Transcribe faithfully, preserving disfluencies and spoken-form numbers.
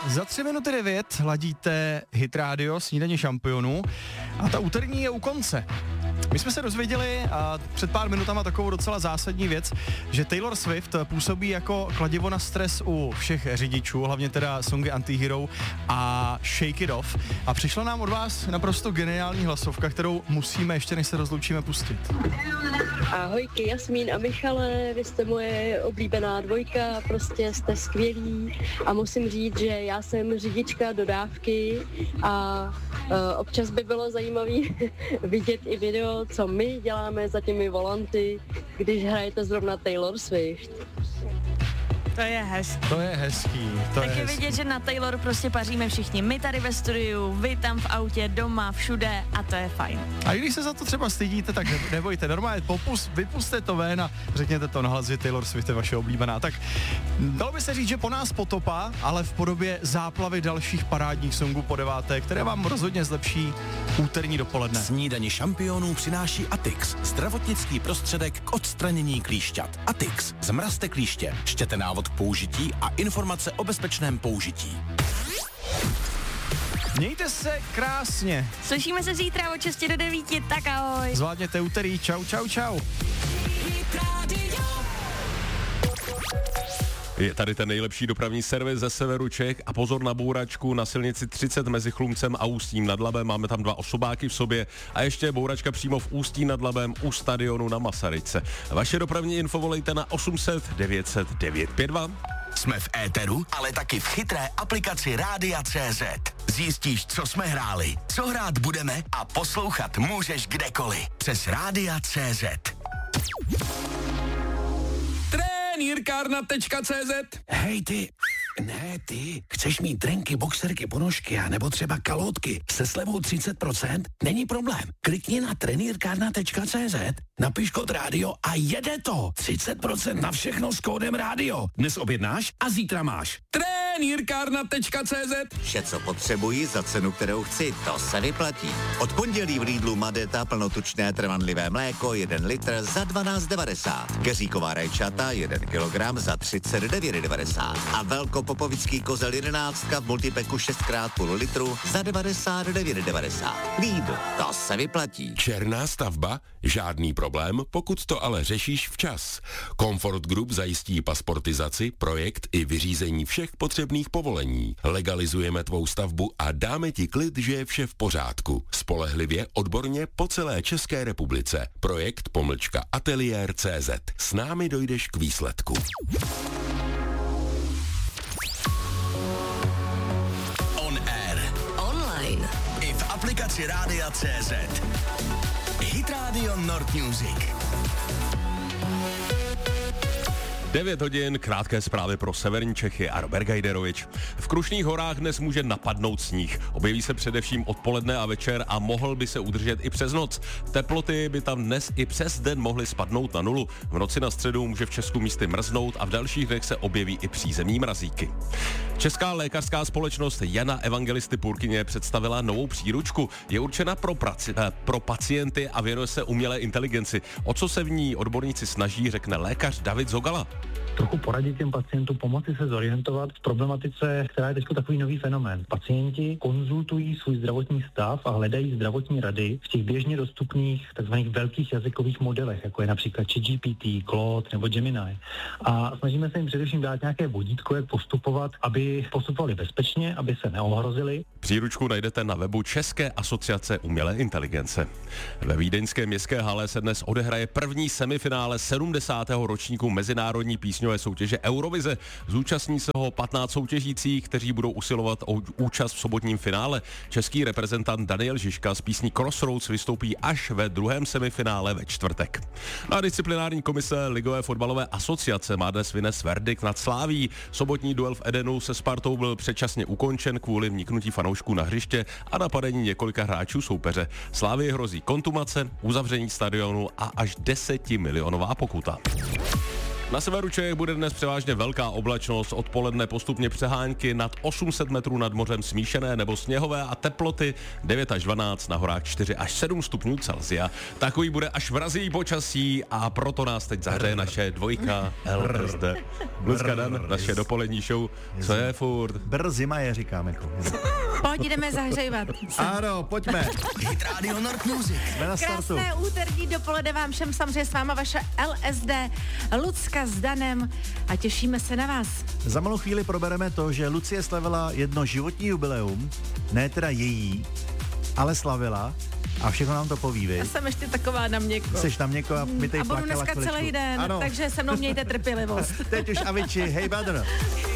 Za tři minuty devět ladíte Hit Radio, snídaně šampionů a ta úterní je u konce. My jsme se dozvěděli a před pár minutama takovou docela zásadní věc, že Taylor Swift působí jako kladivo na stres u všech řidičů, hlavně teda songy Antihero a Shake It Off. A přišla nám od vás naprosto geniální hlasovka, kterou musíme ještě než se rozloučíme pustit. Ahojky, Jasmín a Michale, vy jste moje oblíbená dvojka, prostě jste skvělí a musím říct, že já jsem řidička dodávky a uh, občas by bylo zajímavé vidět i video, co my děláme za těmi volanty, když hrajete zrovna Taylor Swift. To je hezký. To je hezký. To tak je, je hezký. vidět, že na Taylor prostě paříme všichni. My tady ve studiu, vy tam v autě, doma, všude a to je fajn. A když se za to třeba stydíte, tak nebojte, normálně popus, vypuste to ven a řekněte to nahlas, že Taylor Swift je vaše oblíbená. Tak dalo by se říct, že po nás potopa, ale v podobě záplavy dalších parádních songů po deváté, které vám rozhodně zlepší úterní dopoledne. Snídani šampionů přináší Atix, zdravotnický prostředek k odstranění klíšťat. Atix, zmrazte klíště, čtěte návod k použití a informace o bezpečném použití. Mějte se krásně. Slyšíme se zítra od šesti do devíti, tak ahoj. Zvládněte úterý, čau, čau, čau. Je tady ten nejlepší dopravní servis ze severu Čech a pozor na bouračku na silnici třicet mezi Chlumcem a Ústím nad Labem. Máme tam dva osobáky v sobě a ještě bouračka přímo v Ústí nad Labem u stadionu na Masaryce. Vaše dopravní info volejte na osm set devět set devět pět dva. Jsme v éteru, ale taky v chytré aplikaci Rádia tečka cé zet. Zjistíš, co jsme hráli, co hrát budeme a poslouchat můžeš kdekoliv. Přes Rádia tečka cé zet. Trenýrkárna tečka cé zet. Hej ty, ne ty, chceš mít drenky, boxerky, ponožky a nebo třeba kalhotky se slevou třicet procent? Není problém. Klikni na trenýrkárna tečka cé zet, napiš kód rádio a jede to. třicet procent na všechno s kódem rádio. Dnes objednáš a zítra máš. Trenýrkárna tečka cé zet. Vše, co potřebuji za cenu, kterou chci, to se vyplatí. Od pondělí v Lidlu Madeta plnotučné trvanlivé mléko jeden litr za dvanáct devadesát. Keříková rajčata jeden kilogram za třicet devět devadesát. A velkopopovický kozel jedenáctka v multipeku šest krát půl litru za devadesát devět devadesát. Lidl, to se vyplatí. Černá stavba? Žádný problém, pokud to ale řešíš včas. Comfort Group zajistí pasportizaci, projekt i vyřízení všech potřebných povolení. Legalizujeme tvou stavbu a dáme ti klid, že je vše v pořádku. Spolehlivě, odborně po celé České republice. Projekt pomlčka ateliér tečka cé zet. S námi dojdeš k výsledku. On air. Online. I v aplikaci Rádia tečka cé zet. Hit Radio Nord Music. devět hodin, krátké zprávy pro severní Čechy a Robert Gajderovič. V Krušných horách dnes může napadnout sníh. Objeví se především odpoledne a večer a mohl by se udržet i přes noc. Teploty by tam dnes i přes den mohly spadnout na nulu. V noci na středu může v Česku místy mrznout a v dalších dnech se objeví i přízemní mrazíky. Česká lékařská společnost Jana Evangelisty Purkyně představila novou příručku. Je určena pro, praci, eh, pro pacienty a věnuje se umělé inteligenci. O co se v ní odborníci snaží, řekne lékař David Zogala. Trochu poradit těm pacientům, pomoci se zorientovat v problematice, která je teď takový nový fenomén. Pacienti konzultují svůj zdravotní stav a hledají zdravotní rady v těch běžně dostupných takzvaných velkých jazykových modelech, jako je například ChatGPT, Claude nebo Gemini. A snažíme se jim především dát nějaké vodítko, jak postupovat, aby postupovali bezpečně, aby se neohrozili. Příručku najdete na webu České asociace umělé inteligence. Ve vídeňské městské hale se dnes odehraje první semifinále sedmdesátého ročníku mezinárodní písňové soutěže Eurovize. Zúčastní se ho patnáct soutěžících, kteří budou usilovat o účast v sobotním finále. Český reprezentant Daniel Žižka z písní Crossroads vystoupí až ve druhém semifinále ve čtvrtek. Na disciplinární komise Ligové fotbalové asociace má dnes vynes verdikt nad Slavií. Sobotní duel v Edenu se Spartou byl předčasně ukončen kvůli vniknutí fanoušků na hřiště a napadení několika hráčů soupeře. Slavii hrozí kontumace, uzavření stadionu a až desetimilionová pokuta. Na severu Čech bude dnes převážně velká oblačnost, odpoledne postupně přehánky nad osm set metrů nad mořem smíšené nebo sněhové a teploty devět až dvanáct, na horách čtyři až sedm stupňů Celsia. Takový bude až vrazivý počasí a proto nás teď zahřeje naše dvojka L S D. Lucka Dan, naše dopolední show. Co je furt? Brr, zima je, říkám jako. Pojď, jdeme zahřejvat. Ano, pojďme. Hit Radio Nord Music. Jsme na startu. Krásné úterní dopoledne vám všem, samozřejmě s váma vaše L S D, Lucka s Danem a těšíme se na vás. Za malou chvíli probereme to, že Lucie slavila jedno životní jubileum, ne teda její, ale slavila a všechno nám to poví, vy. Já jsem ještě taková na měko. Jseš na měko a my tady A budu plakala dneska chviličku. celý den, ano. takže se mnou mějte trpělivost. Teď už Avicii, Hey Brother.